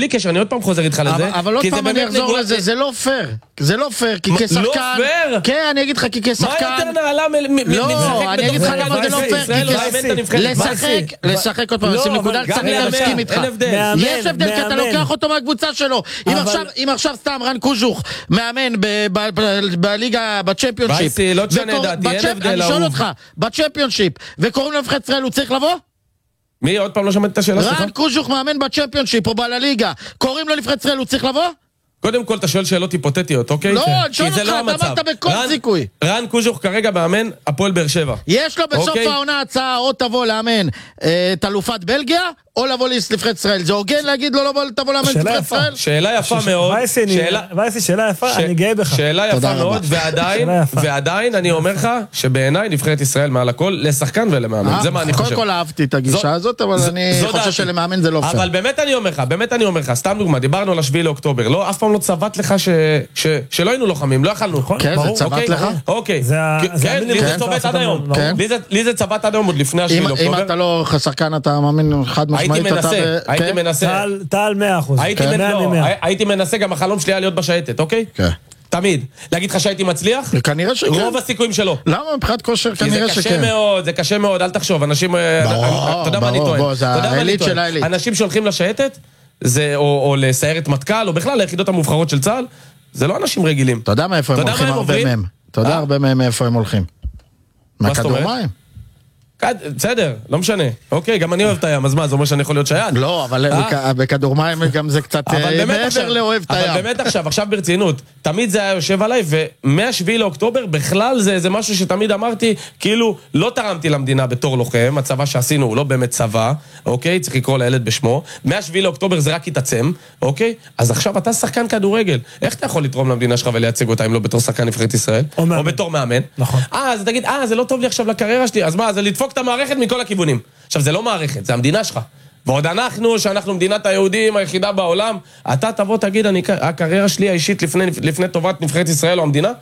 בלי קשר, אני עוד פעם חוזר איתך לזה. אבל עוד פעם אני אחזור לזה, זה לא פייר. זה לא פייר, כי כשחקן... לא פייר? כן, אני אגיד לך, כי כשחקן... מה יותר נעלה לא, אני אגיד לך למה זה לא פייר, לשחק עוד פעם, לשים נקודה קצת, אני מסכים איתך. יש הבדל, כי אתה לוקח אותו מהקבוצה שלו. אם עכשיו סתם רן קוז'וך מאמן בליגה, בצ'מפיונשיפ, לא תשנה דעתי, אין הבדל. אני שואל אותך, בצ'מפיונשיפ, וקוראים לנבחרת ישראל, הוא צריך לבוא? מי? עוד פעם לא שמעת את השאלה שלך? רן קוז'וך מאמן בצ'מפיונשיפ או בליגה, קוראים לו נבחרת ישראל, הוא צריך לבוא? קודם כל אתה שואל שאלות היפותטיות, אוקיי? לא, אני שואל אותך, אתה אמרת בכל סיכוי. רן קוז'וך כרגע מאמן הפועל באר שבע. יש לו בסוף העונה הצעה, או תבוא לאמן את אלופת בלגיה, או לבוא לנבחרת ישראל. זה הוגן להגיד לו תבוא לאמן את נבחרת ישראל? שאלה יפה מאוד. וייסי, שאלה יפה, אני גאה בך. שאלה יפה מאוד, ועדיין אני אומר לך שבעיניי נבחרת ישראל מעל הכל לשחקן ולמאמן. זה מה אני חושב. קודם כל אהבתי את הגישה הזאת, אבל אני חושב שלמאמן זה לא פייר. אבל באמת אני אומר לך, סתם דוגמה, דיברנו על 7 לאוקטובר, לא, אף פעם לא צבט לך שלא היינו לוחמים, לא יכלנו. כן, זה צבט לך? אוקיי. כן, לי זה צובט עד היום. לי זה צבט עד היום עוד לפני 7 לאוקטובר. אם אתה לא שחקן, אתה מאמין חד משמעית, הייתי מנסה. טל 100%. הייתי מנסה, גם החלום שלי היה להיות בשייטת, אוקיי? כן. תמיד. להגיד לך שהייתי מצליח? כנראה שכן. רוב הסיכויים שלו. למה? מבחינת כושר כנראה שכן. כי זה קשה מאוד, זה קשה מאוד, אל תחשוב. אנשים... אתה יודע מה אני טוען? זה העילית של העילית. אנשים שהולכים לשייטת, או לסיירת מטכ"ל, או בכלל ליחידות המובחרות של צה"ל, זה לא אנשים רגילים. אתה יודע מאיפה הם הולכים הרבה מהם. אתה יודע הרבה מהם מאיפה הם הולכים. מהכדורמים. בסדר, לא משנה. אוקיי, גם אני אוהב את הים, אז מה, זה אומר שאני יכול להיות שייד? לא, אבל בכדורמים גם זה קצת מעבר לאוהב את הים. אבל באמת עכשיו ברצינות, תמיד זה היה יושב עליי, ומה-7 לאוקטובר בכלל זה משהו שתמיד אמרתי, כאילו לא תרמתי למדינה בתור לוחם, הצבא שעשינו הוא לא באמת צבא, אוקיי? צריך לקרוא לילד בשמו. מה-7 לאוקטובר זה רק יתעצם, אוקיי? אז עכשיו אתה שחקן כדורגל. איך אתה יכול לתרום למדינה שלך ולייצג אותה אם לא בתור שחקן נבחרת ישראל? או בתור מאמן? נכון. אז תגיד, זה לא טוב לי עכשיו לקריירה שלי. אז מה, זה לדפוק את המערכת מכל הכיוונים. עכשיו, זה לא מערכת, זה המדינה שלך. ועוד שאנחנו מדינת היהודים היחידה בעולם, אתה תבוא, תגיד, הקריירה שלי האישית לפני טובת נבחרת ישראל או המדינה,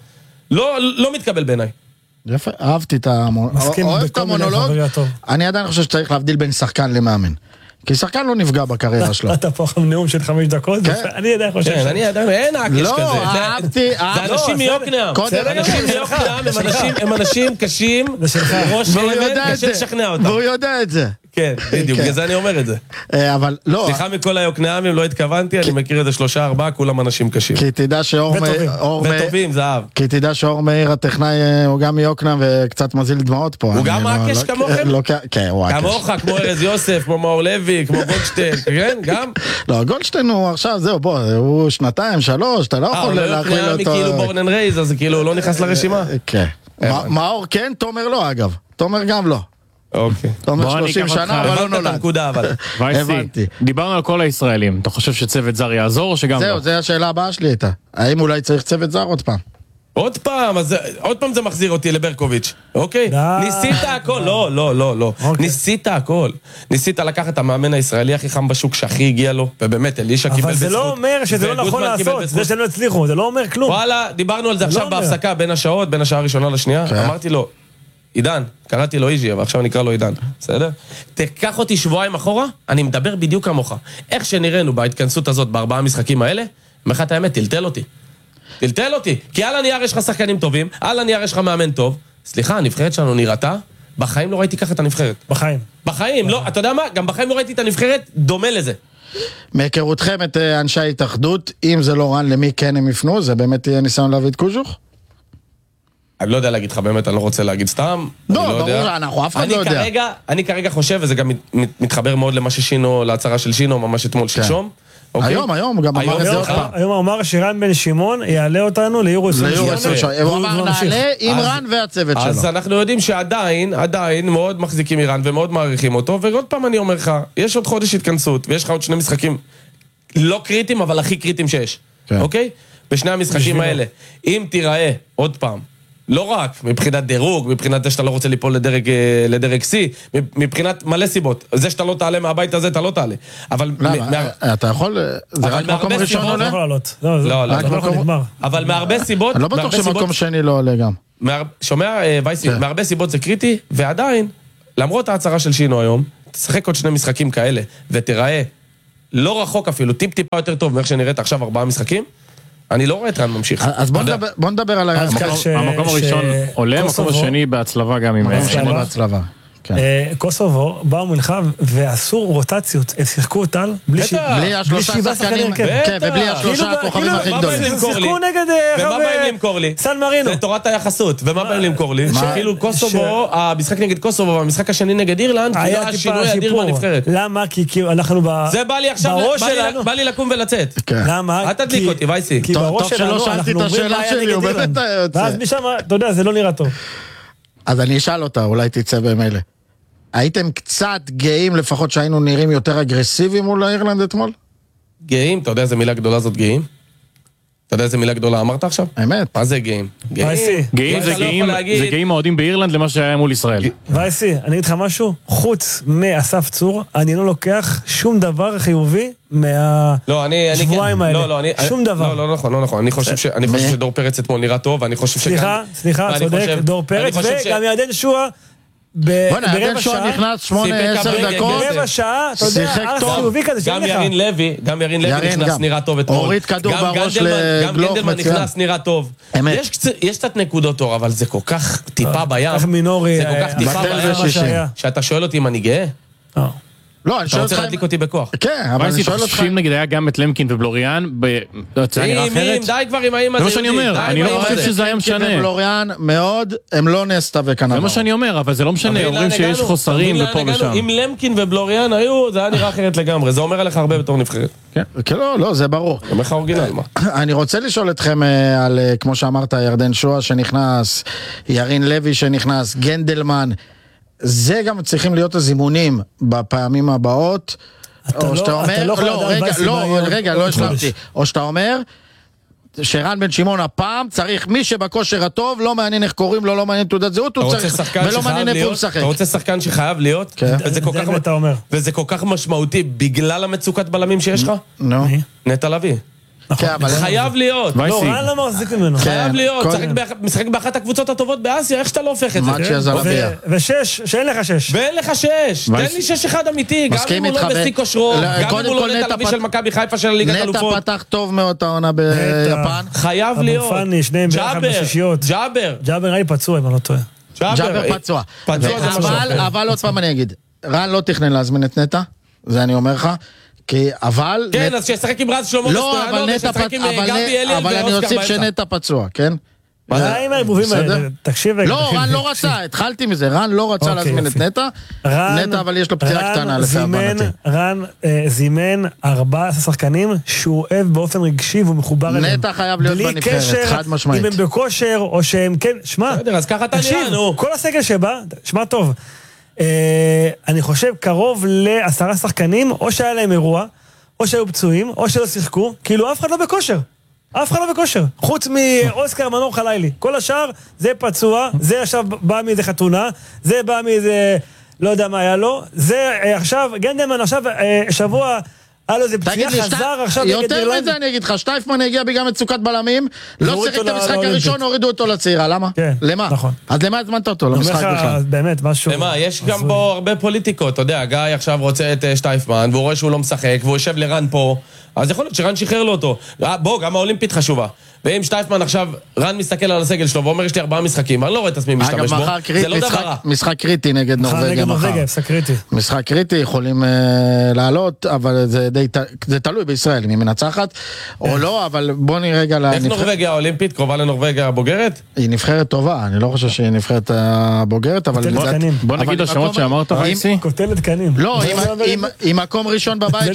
לא מתקבל בעיניי. יפה, אהבתי את המונולוג. אני עדיין חושב שצריך להבדיל בין שחקן למאמן. כי שחקן לא נפגע בקריירה שלו. אתה פה נאום של 5 דקות, אני עדיין חושב כן, אני עדיין, אין עקש כזה. לא, אהבתי. זה אנשים מיוקנעם. אנשים מיוקנעם הם אנשים קשים, ראש חלמת, קשה לשכנע אותם. והוא יודע את זה. כן, בדיוק, בגלל זה אני אומר את זה. אבל לא. סליחה מכל היוקנעמים, לא התכוונתי, אני מכיר את זה 3-4, כולם אנשים קשים. כי תדע שאור מאיר... וטובים, זהב. כי תדע שאור מאיר הטכנאי הוא גם מיוקנעם וקצת מזיל דמעות פה. הוא גם עקש כמוכם? כן, הוא עקש. כמוך, כמו ארז יוסף, כמו מאור לוי, כמו גולדשטיין, כן, גם? לא, גולדשטיין הוא עכשיו, זהו, בוא, הוא 2, 3, אתה לא יכול להכליל אותו. כאילו בורן אנד רייז, אז כאילו לא נכנס לרשימה. כן. מאור כן, תומר לא אגב. תומר גם לא. אוקיי. תומר 30 שנה, אבל לא נולד. הבנתי. דיברנו על כל הישראלים. אתה חושב שצוות זר יעזור או שגם לא? זהו, זה השאלה הבאה שלי הייתה. האם אולי צריך צוות זר עוד פעם? עוד פעם זה מחזיר אותי לברקוביץ', אוקיי? ניסית הכל, לא. ניסית הכל. ניסית לקחת את המאמן הישראלי הכי חם בשוק שהכי הגיע לו, ובאמת, אלישה קיבל בזכות. אבל זה לא אומר שזה לא נכון לעשות, זה שלא הצליחו, זה לא אומר כלום. וואלה, דיברנו על זה עכשיו בהפסקה בין השעות, בין השעה הראשונה לשנייה, אמרתי לו, עידן, קראתי לו איז'י, אבל עכשיו אני אקרא לו עידן, בסדר? תקח אותי שבועיים אחורה, אני מדבר בדיוק כמוך. איך שנראינו בהתכנסות הזאת, ב4 משחקים האלה, מחת האמת, טלטל אותי, כי על הנייר יש לך שחקנים טובים, על הנייר יש לך מאמן טוב. סליחה, הנבחרת שלנו נראתה, בחיים לא ראיתי ככה את הנבחרת. בחיים, לא, אתה יודע מה? גם בחיים לא ראיתי את הנבחרת דומה לזה. מהיכרותכם את אנשי ההתאחדות, אם זה לא רן, למי כן הם יפנו? זה באמת יהיה ניסיון להביא את קוז'וך? אני לא יודע להגיד לך באמת, אני לא רוצה להגיד סתם. לא, ברור, אנחנו אף אחד לא יודע. אני כרגע חושב, וזה גם מתחבר מאוד למה ששינו, להצהרה של שינו, ממש אתמול שלשום. היום, גם אמר את זה עוד פעם. היום אמר שרן בן שמעון יעלה אותנו ליורו 28. הוא אמר נעלה עם רן והצוות שלו. אז אנחנו יודעים שעדיין מאוד מחזיקים מרן ומאוד מעריכים אותו, ועוד פעם אני אומר לך, יש עוד חודש התכנסות, ויש לך עוד 2 משחקים לא קריטיים, אבל הכי קריטיים שיש. אוקיי? בשני המשחקים האלה. אם תיראה עוד פעם, לא רק מבחינת דירוג, מבחינת זה שאתה לא רוצה ליפול לדרג C, מבחינת מלא סיבות. זה שאתה לא תעלה מהבית הזה, אתה לא תעלה. אבל... אתה יכול... זה רק מקום ראשון עולה? לא יכול לעלות. לא. אבל מהרבה סיבות... אני לא בטוח שמקום שני לא עולה גם. שומע, וייסי, מהרבה סיבות זה קריטי, ועדיין, למרות ההצהרה של שינו היום, תשחק עוד 2 משחקים כאלה, ותראה לא רחוק אפילו, טיפה יותר טוב מאיך שנראית עכשיו 4 משחקים, אני לא רואה את רן ממשיך. אז בוא נדבר על המקום הראשון עולה, המקום השני בהצלבה גם עם... בהצלבה. קוסובו באו מלחב ואסור רוטציות, הם שיחקו אותן בלי השלושה שחקנים, ובלי השלושה הכוכבים הכי גדולים. שיחקו נגד ומה באים למכור לי? סן מרינו. זה תורת היחסות, ומה באים למכור לי? שכאילו קוסובו, המשחק נגד קוסובו והמשחק השני נגד אירלנד, כאילו היה שינוי אדיר בנבחרת. למה? כי אנחנו זה בא לי עכשיו, בא לי לקום ולצאת. למה? אל תדליק אותי, וייסי. כי בראש שלנו אנחנו אומרים מה היה נגד אירלנד. ואז משם, אתה יודע, זה לא נראה טוב. אז אני אשאל אותה, אולי תצא במילא. הייתם קצת גאים לפחות שהיינו נראים יותר אגרסיביים מול אירלנד אתמול? גאים? אתה יודע איזה מילה גדולה זאת גאים? אתה יודע איזה מילה גדולה אמרת עכשיו? האמת. מה זה גאים? גאים זה גאים מאוד באירלנד למה שהיה מול ישראל. וייסי, אני אגיד לך משהו, חוץ מאסף צור, אני לא לוקח שום דבר חיובי מהשבועיים האלה. שום דבר. לא נכון. אני חושב שדור פרץ אתמול נראה טוב, ואני חושב שגם... סליחה, צודק, דור פרץ, וגם ירדן שועה, ברבע שעה נכנס 8-10 דקות ברבע שעה, אתה יודע, חיובי כזה גם ירין לוי נכנס נראה טוב אתמול, הוריד כדור בראש גם גנדלמן נכנס נראה טוב, יש קצת נקודות אור, אבל זה כל כך טיפה בים, זה כל כך טיפה בים, שאתה שואל אותי אם אני גאה? לא, אני שואל אותך... אתה רוצה להדליק אותי בכוח. כן, אבל אני שואל אותך... נגיד היה גם את למקין ובלוריאן, זה נראה אחרת. די כבר עם האמא. זה מה שאני אומר, אני לא חושב שזה היה משנה. למקין ובלוריאן מאוד, הם לא נסתה וקנבה. זה מה שאני אומר, אבל זה לא משנה, אומרים שיש חוסרים ופה ושם. אם למקין ובלוריאן היו, זה היה נראה אחרת לגמרי, זה אומר עליך הרבה בתור נבחרת. כן, לא, זה ברור. אומר לך אורגינל, מה? אני רוצה לשאול אתכם על, כמו שאמרת, ירדן שועה שנכנס, ירין לוי שנכנס, גנדלמן, זה גם צריכים להיות הזימונים בפעמים הבאות, או שאתה אומר, לא השלמתי, או שאתה אומר, שרן בן שמעון הפעם צריך מי שבכושר הטוב, לא מעניין איך קוראים לו, לא מעניין תעודת זהות, הוא צריך, ולא מעניין איפה הוא משחק. אתה רוצה שחקן שחייב להיות? וזה כל כך משמעותי בגלל המצוקת בלמים שיש לך? נטע לביא. חייב להיות. לא, רן לא מחזיק ממנו. חייב להיות, משחק באחת הקבוצות הטובות באסיה, איך שאתה לא הופך את זה? ושש, שאין לך שש. ואין לך שש, תן לי שש אחד אמיתי, גם אם הוא לא בשיא כושרו, גם אם הוא לא נטע לביא של מכבי חיפה של ליגת אלופות. נטע פתח טוב מאוד העונה ביפן. חייב להיות. ג'אבר היה פצוע, אם אני לא טועה. ג'אבר פצוע. אבל עוד פעם אני אגיד, רן לא תכנן להזמין את נטע, זה אני אומר לך. אבל... כן, אז שישחק עם רז שלמה וסטויאנוב, וישחק עם גבי אליאל אבל אני אוסיף שנטע פצוע, כן? מה עם הערבובים האלה? תקשיב... לא, רן לא רצה, התחלתי מזה, רן לא רצה להזמין את נטע, נטע אבל יש לו פציעה קטנה לפעבנתי. רן זימן 14 שחקנים שהוא אוהב באופן רגשי והוא מחובר אליהם. נטע חייב להיות בנבחרת, חד משמעית. אם הם בכושר או שהם כן, שמע, תקשיב, כל הסגל שבא, שמע טוב, אני חושב קרוב ל10 שחקנים, או שהיה להם אירוע, או שהיו פצועים, או שלא שיחקו, כאילו אף אחד לא בכושר. אף אחד לא בכושר. חוץ מאוסקר מנור חלילי. כל השאר זה פצוע, זה עכשיו בא מאיזה חתונה, זה בא מאיזה, לא יודע מה היה לו, זה עכשיו, גנדלמן עכשיו שבוע, היה לו איזה פציעה חזר עכשיו נגד אירלנד. יותר מזה אני אגיד לך, שטייפמן הגיע בגלל מצוקת בלמים, לא שיחק את המשחק הראשון, הורידו אותו לצעירה, למה? למה? אז למה הזמנת אותו למשחק בכלל? באמת, משהו... למה, יש גם בו הרבה פוליטיקות, אתה יודע, גיא עכשיו רוצה את שטייפמן, והוא רואה שהוא לא משחק, והוא יושב לרן פה, אז יכול להיות שרן שחרר לו אותו. בוא, גם האולימפית חשובה. ואם שטייפמן עכשיו, רן מסתכל על הסגל שלו, ואומר יש לי 4 משחקים, אני לא רואה את עצמי משתמש בו, זה לא דבר רע. משחק קריטי נגד נורווגיה מחר. משחק קריטי, יכולים לעלות, אבל זה תלוי בישראל, אם היא מנצחת או לא, אבל בוא נראה רגע איך נורווגיה האולימפית, קרובה לנורווגיה הבוגרת? היא נבחרת טובה, אני לא חושב שהיא נבחרת הבוגרת, אבל... בוא נגיד השמות שאמרת, חייסי. כותלת קנים. לא, עם מקום ראשון בבית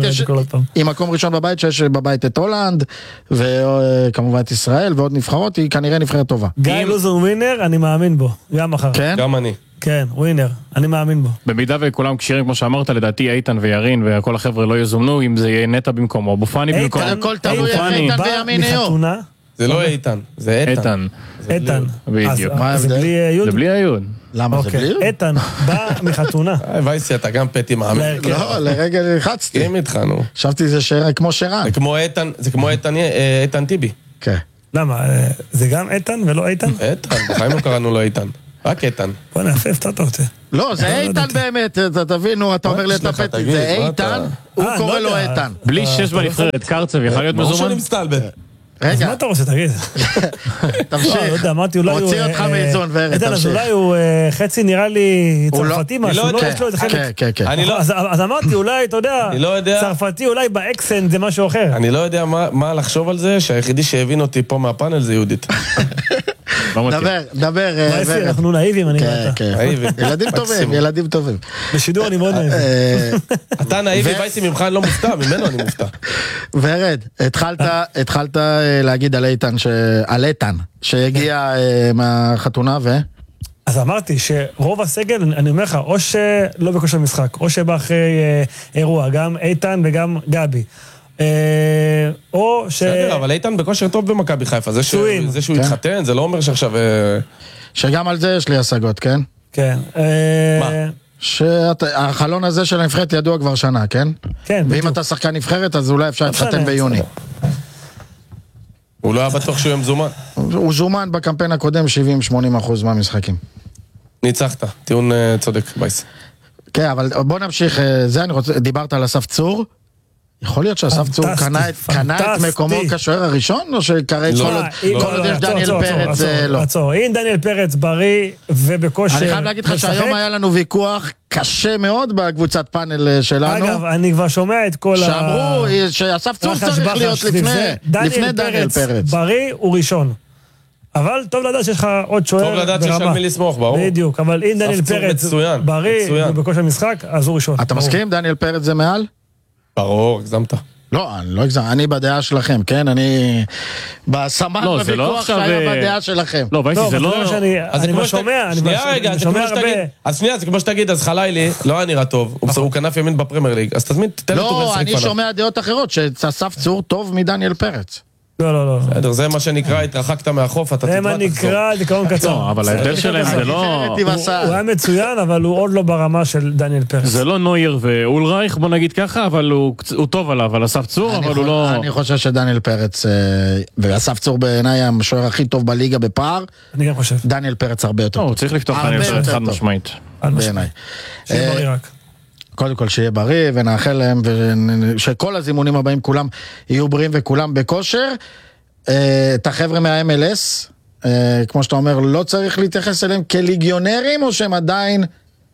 שיש בבית את הולנד, וכמובן את ישראל ועוד נבחרות, היא כנראה נבחרת טובה. גיא לוזון ווינר, אני מאמין בו, גם מחר. כן? גם אני. כן, ווינר, אני מאמין בו. במידה וכולם קשירים, כמו שאמרת, לדעתי איתן וירין וכל החבר'ה לא יזומנו, אם זה יהיה נטע במקומו, בופני במקומו. הכל תלוי איתן וימין יהיו. זה לא איתן, זה איתן. איתן. בדיוק. זה בלי יוד? זה בלי היוד. למה זה בלי יוד? איתן, בא מחתונה. וייסי, אתה גם פטי מאמין. לא, לרגע לחצתי. סכים איתך, נו. חשבתי זה כמו שרן. זה כמו איתן טיבי. כן. למה? זה גם איתן ולא איתן? איתן, בחיים לא קראנו לו איתן. רק איתן. בוא נעפה, הפתעת אותי. לא, זה איתן באמת, תבינו, אתה אומר לטפט, זה איתן, הוא קורא לו איתן. בלי 6 בנבחרת, קרצב יכול להיות מזומן? ברור שאני מסתלבט. אז מה אתה רוצה, תגיד? תמשיך. לא יודע, אמרתי אולי הוא... הוציא אותך מאיזון ורד, איתן, אז תמשיך. אולי הוא חצי נראה לי צרפתי משהו, לא יש לו איזה חלק. כן. אז אמרתי, אולי, אתה יודע, צרפתי, אולי באקסנט זה משהו אחר. אני לא יודע מה לחשוב על זה, שהיחידי שהבין אותי פה מהפאנל זה יהודית. דבר. אנחנו נאיבים, אני ואתה. ילדים טובים. בשידור אני מאוד נאיבי. אתה נאיבי וייסי ממך אני לא מופתע, ממנו אני מופתע. ורד, התחלת להגיד על איתן, שהגיע מהחתונה אז אמרתי שרוב הסגל, אני אומר לך, או שלא בכושר משחק, או שבא אחרי אירוע, גם איתן וגם גבי. או ש... בסדר, אבל איתן בכושר טוב במכבי חיפה, זה שהוא התחתן, זה לא אומר שעכשיו... שגם על זה יש לי השגות, כן? כן. מה? שהחלון הזה של הנבחרת ידוע כבר שנה, כן? כן, בדיוק. ואם אתה שחקן נבחרת, אז אולי אפשר להתחתן ביוני. הוא לא היה בטוח שהוא יהיה מזומן. הוא זומן בקמפיין הקודם 70-80% מהמשחקים. ניצחת, טיעון צודק, בייס. כן, אבל בוא נמשיך, דיברת על אסף צור, יכול להיות שאסף צור קנה את מקומו כשוער הראשון, או שכרגע כל עוד יש דניאל פרץ, לא. עצור, אם דניאל פרץ בריא ובכושר... אני חייב להגיד לך שהיום היה לנו ויכוח קשה מאוד בקבוצת פאנל שלנו. אגב, אני כבר שומע את כל שאמרו שאסף צור צריך להיות לפני דניאל פרץ. בריא הוא ראשון. אבל טוב לדעת שיש לך עוד שוער ברמה. טוב לדעת שיש על מי לסמוך, ברור. בדיוק, אבל אם דניאל פרץ בריא ובכושר משחק, אז הוא ראשון. אתה מסכים? דניאל פרץ זה מעל? ברור, הגזמת. לא, אני לא אגזם, אני בדעה שלכם, כן? אני... בסמן בוויכוח שהיה בדעה שלכם. לא, וייסי, זה לא... אז אני שומע, אני שומע הרבה... אז שנייה, זה כמו שתגיד, אז חלילי לא היה נראה טוב, הוא כנף ימין בפרמייר ליג, אז תזמין, תן לי טור לשחק פניו. לא, אני שומע דעות אחרות, שאסף צור טוב מדניאל פרץ. לא. בסדר, זה מה שנקרא, התרחקת מהחוף, אתה תתבע, זה מה נקרא, דיכאון קצר. לא, אבל ההבדל שלהם זה לא... הוא היה מצוין, אבל הוא עוד לא ברמה של דניאל פרץ. זה לא נויר ואולרייך, בוא נגיד ככה, אבל הוא טוב עליו, על אסף צור, אבל הוא לא... אני חושב שדניאל פרץ, ואסף צור בעיניי המשוער הכי טוב בליגה בפער, אני גם חושב. דניאל פרץ הרבה יותר טוב. הוא צריך לפתוח דניאל פרץ חד משמעית. בעיניי. שיהיה בריא רק. קודם כל שיהיה בריא, ונאחל להם, שכל הזימונים הבאים כולם יהיו בריאים וכולם בכושר. את החבר'ה מה-MLS, כמו שאתה אומר, לא צריך להתייחס אליהם כליגיונרים, או שהם עדיין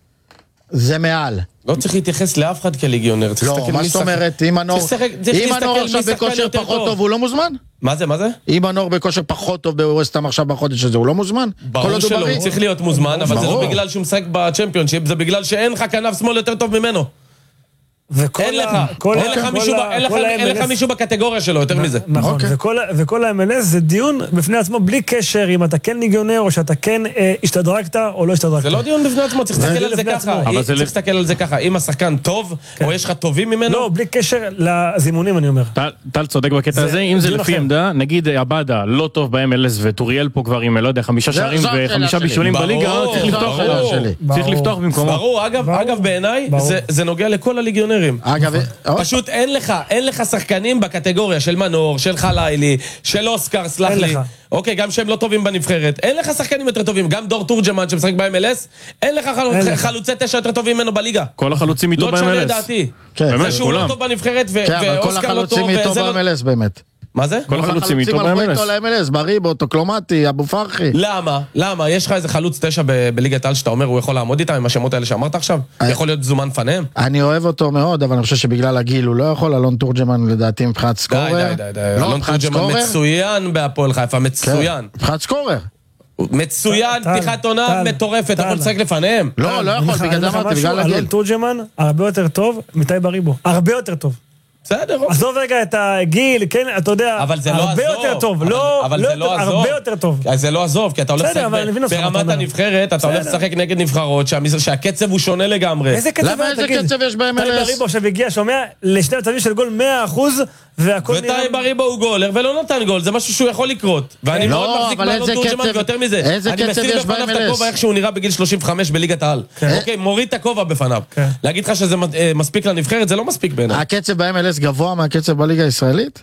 זה מעל? לא צריך להתייחס לאף אחד כליגיונר. לא, מה זאת אומרת, אם הנור עכשיו בכושר פחות טוב, הוא לא מוזמן? מה זה? אם הנור בכושר פחות טוב בווסטהאם עכשיו בחודש הזה, הוא לא מוזמן? ברור שלא, הוא צריך להיות מוזמן, אבל זה לא בגלל שהוא משחק בצ'מפיונשיפ, זה בגלל שאין לך כנף שמאל יותר טוב ממנו. אין לך מישהו בקטגוריה שלו, יותר מזה. נכון, וכל ה-MLS זה דיון בפני עצמו בלי קשר אם אתה כן ליגיונר או שאתה כן השתדרגת או לא השתדרגת. זה לא דיון בפני עצמו, צריך להסתכל על זה ככה. אם השחקן טוב או יש לך טובים ממנו. לא, בלי קשר לזימונים אני אומר. טל צודק בקטע הזה, אם זה לפי עמדה, נגיד עבדה לא טוב ב-MLS וטוריאל פה כבר עם, לא יודע, 5 שערים ו5 בישולים בליגה, צריך לפתוח במקומו. ברור, אגב בעיניי זה נוגע לכל הליגיונרים. פשוט אין לך שחקנים בקטגוריה של מנור, של חלילי, של אוסקר, סלח לי. אוקיי, גם שהם לא טובים בנבחרת. אין לך שחקנים יותר טובים. גם דור תורג'מן שמשחק ב-MLS, אין לך חלוצי 9 יותר טובים ממנו בליגה. כל החלוצים איתו ב-MLS. לא תשנה דעתי. זה שהוא לא טוב בנבחרת ואוסקר לא טוב. כל החלוצים איתו ב-MLS באמת. מה זה? כל החלוצים איתו ב-MLS, בריבו, טוקלומטי, אבו פרחי. למה? יש לך איזה חלוץ 9 בליגת העל שאתה אומר הוא יכול לעמוד איתם עם השמות האלה שאמרת עכשיו? יכול להיות זומן פניהם? אני אוהב אותו מאוד, אבל אני חושב שבגלל הגיל הוא לא יכול. אלון תורג'מן לדעתי מבחינת סקורר. די. אלון תורג'מן מצוין בהפועל חיפה, מצוין. מבחינת סקורר. מצוין, פתיחת עונה מטורפת, יכול לשחק לפניהם. לא יכול, בגלל זה אמרתי, בגלל הגיל. אלון תורג'מן הרבה יותר טוב מטי בריבו. הרבה יותר טוב. בסדר. עזוב רגע את הגיל, כן, אתה יודע, הרבה יותר טוב, הרבה יותר טוב. זה לא עזוב, כי אתה הולך לשחק ברמת הנבחרת, אתה הולך לשחק נגד נבחרות, שהקצב הוא שונה לגמרי. למה איזה קצב יש ב-MLS? טי בריבו עכשיו הגיע, שומע, לשני מצבים של גול 100%, וטי בריבו הוא גולר, ולא נתן גול, זה משהו שהוא יכול לקרות. ואני מאוד מחזיק מאלון תורג'מן, ויותר מזה, אני מסיר בפניו את הכובע איך שהוא נראה בגיל 35 בליגת העל. אוקיי, מוריד את הכובע בפניו. להגיד לך שזה מספיק לנבחרת, זה לא מספיק בעיניי. הקצב ב-MLS גבוה מהקצב בליגה הישראלית?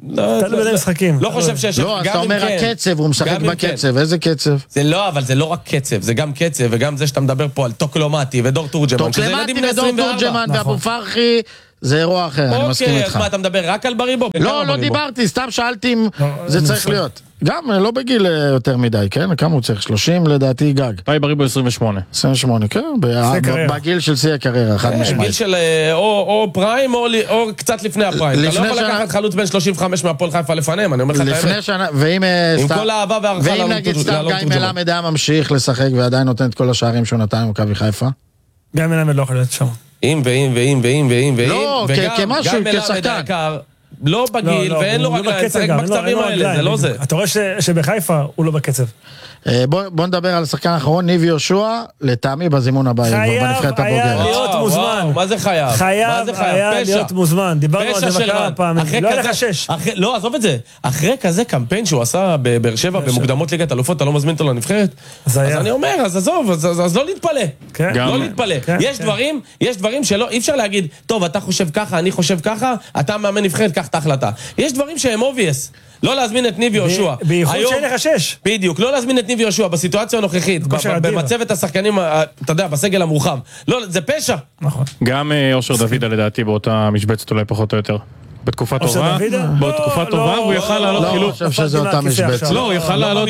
תלוי בין המשחקים. לא חושב שיש... לא, אז אתה אומר הקצב, הוא משחק בקצב, איזה קצב? זה לא, אבל זה לא רק קצב, זה גם קצב, וגם זה שאתה מדבר פה על טוקלומטי ודור תורג'מן, שזה ילדים בני 24. טוקלומטי ודור תורג'מן ואבו פרחי, זה אירוע אחר, אני מסכים איתך. אוקיי, אז מה, אתה מדבר רק על בריבו? לא דיברתי, סתם שאלתי אם זה צריך להיות. גם לא בגיל יותר מדי, כן? כמה הוא צריך? 30 לדעתי גג. פאי בריבו 28. 28, כן? בגיל של שיא הקריירה, חד משמעית. גיל של או פריים או קצת לפני הפריים. אתה לא יכול לקחת חלוץ בין 35 מהפועל חיפה לפניהם, אני אומר לך את האמת. לפני שנה, ואם כל האהבה והערכה ואם נגיד סתם גיא מלמד היה ממשיך לשחק ועדיין נותן את כל השערים שהוא נתן במכבי חיפה? גיא מלמד לא יכול להיות שם. ואם. לא, כמשהו, כשחקן. לא בגיל, ואין לו רגליים, שחק בקצבים האלה, זה לא זה. אתה רואה שבחיפה הוא לא בקצב. בוא נדבר על השחקן האחרון, ניב יהושע, לטעמי בזימון הבא, בנבחרת הבוגרת. חייב להיות מוזמן. מה זה חייב? חייב היה להיות מוזמן. דיברנו על זה כמה פעמים. לא היה לך 6. לא, עזוב את זה. אחרי כזה קמפיין שהוא עשה בבאר שבע, במוקדמות ליגת אלופות, אתה לא מזמין אותו לנבחרת? אז אני אומר, אז עזוב, אז לא להתפלא. לא להתפלא. יש דברים שלא, אי אפשר להגיד, טוב, אתה חושב ככה, אני חושב ככה, אתה מאמן נבחרת, קח את ההחלטה. יש דברים שהם obvious. לא להזמין את ניב יהושע. בייחוד שאין לך 6. בדיוק, לא להזמין את ניב יהושע בסיטואציה הנוכחית, במצבת השחקנים, אתה יודע, בסגל המורחב. לא, זה פשע. נכון. גם אושר דוידה לדעתי באותה משבצת אולי פחות או יותר. בתקופה טובה, הוא יכל לעלות חילוף. לא, אני חושב שזה אותה משבצת. לא, הוא יכל לעלות...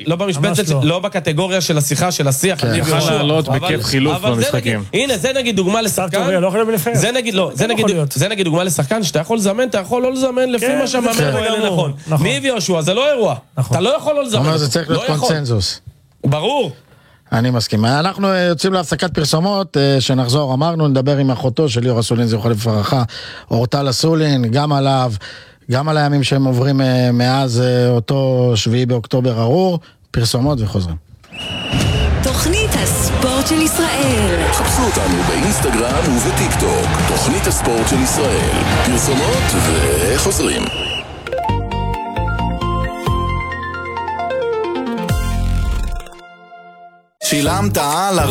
לא בקטגוריה של השיחה, של השיח. הוא יכל לעלות בכיף חילוף במשחקים. הנה, זה נגיד דוגמה לשחקן. זה נגיד דוגמה לשחקן שאתה יכול לזמן, אתה יכול לא לזמן לפי מה שהמאמן רואה לנכון. ניב יהושע, זה לא אירוע. אתה לא יכול לא לזמן. זאת אומרת, זה צריך להיות קונצנזוס. ברור. אני מסכים. אנחנו יוצאים להפסקת פרסומות, שנחזור, אמרנו, נדבר עם אחותו של ליאור אסולין, זכרו לברכה, אורטל אסולין, גם עליו, גם על הימים שהם עוברים מאז אותו 7 באוקטובר ארור, פרסומות וחוזרים. תוכנית הספורט של ישראל. חפשו אותנו באינסטגרם ובטיק טוק, תוכנית הספורט של ישראל, פרסומות וחוזרים. שילמת על